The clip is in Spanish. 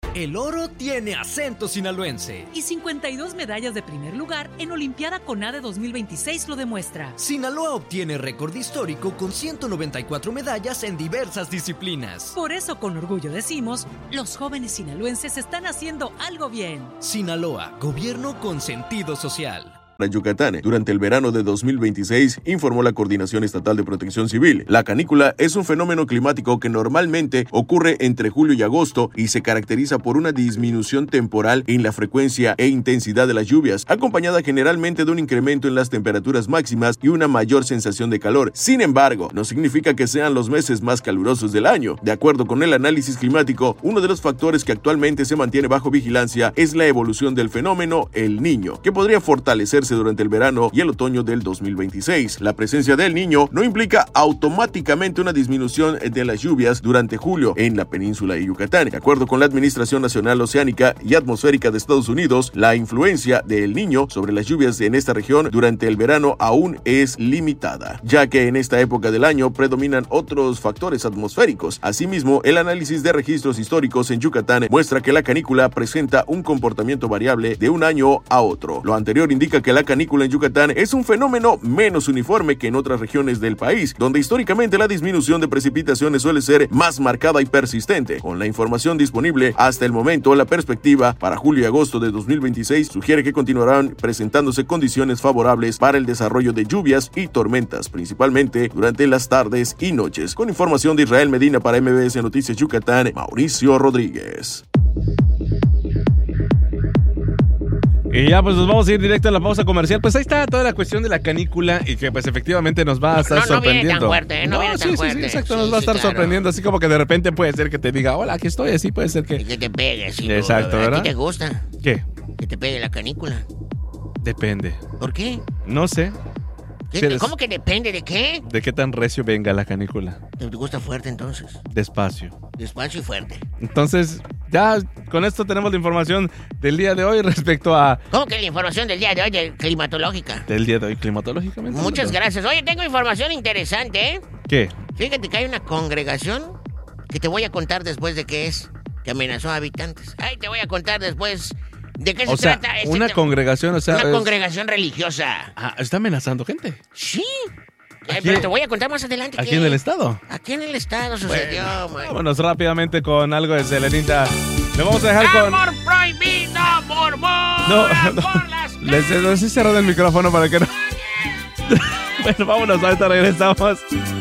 El oro tiene acento sinaloense. Y 52 medallas de primer lugar en Olimpiada CONADE 2026 lo demuestra. Sinaloa obtiene récord histórico con 194 medallas en diversas disciplinas. Por eso con orgullo decimos, los jóvenes sinaloenses están haciendo algo bien. Sinaloa, gobierno con sentido social. Yucatán. Durante el verano de 2026, informó la Coordinación Estatal de Protección Civil. La canícula es un fenómeno climático que normalmente ocurre entre julio y agosto y se caracteriza por una disminución temporal en la frecuencia e intensidad de las lluvias, acompañada generalmente de un incremento en las temperaturas máximas y una mayor sensación de calor. Sin embargo, no significa que sean los meses más calurosos del año. De acuerdo con el análisis climático, uno de los factores que actualmente se mantiene bajo vigilancia es la evolución del fenómeno El Niño, que podría fortalecerse durante el verano y el otoño del 2026. La presencia del Niño no implica automáticamente una disminución de las lluvias durante julio en la península de Yucatán. De acuerdo con la Administración Nacional Oceánica y Atmosférica de Estados Unidos, la influencia del Niño sobre las lluvias en esta región durante el verano aún es limitada, ya que en esta época del año predominan otros factores atmosféricos. Asimismo, el análisis de registros históricos en Yucatán muestra que la canícula presenta un comportamiento variable de un año a otro. Lo anterior indica que la canícula en Yucatán es un fenómeno menos uniforme que en otras regiones del país, donde históricamente la disminución de precipitaciones suele ser más marcada y persistente. Con la información disponible hasta el momento, la perspectiva para julio y agosto de 2026 sugiere que continuarán presentándose condiciones favorables para el desarrollo de lluvias y tormentas, principalmente durante las tardes y noches. Con información de Israel Medina para MBS Noticias Yucatán, Mauricio Rodríguez. Y ya pues nos vamos a ir directo a la pausa comercial. Pues ahí está toda la cuestión de la canícula y que pues efectivamente nos va a estar sorprendiendo. No viene tan fuerte, no viene tan fuerte. Sí, exacto, nos va a estar sorprendiendo, así como que de repente puede ser que te diga, hola, aquí estoy, así puede ser que... Y que te pegue, sí. Exacto, ¿verdad? ¿A ti te gusta? ¿Qué? Que te pegue la canícula. Depende. ¿Por qué? No sé. ¿Cómo que depende de qué? ¿De qué tan recio venga la canícula? ¿Te gusta fuerte entonces? Despacio. Despacio y fuerte. Entonces, ya con esto tenemos la información del día de hoy respecto a... ¿Cómo que la información del día de hoy climatológica? Del día de hoy climatológicamente. Muchas gracias. Oye, tengo información interesante, ¿eh? ¿Qué? Fíjate que hay una congregación que te voy a contar después de qué es, que amenazó a habitantes. Ay, te voy a contar después de qué se trata. Una congregación, o sea... Una congregación religiosa. Ah, ¿está amenazando gente? Sí. Pero te voy a contar más adelante. ¿Aquí en el estado? Aquí en el estado sucedió, man. Vámonos rápidamente con algo de Selenita. Le vamos a dejar con... ¡Amor prohibido, mormón! No. Les he cerrado el micrófono para que no... Bueno, vámonos, ahorita regresamos.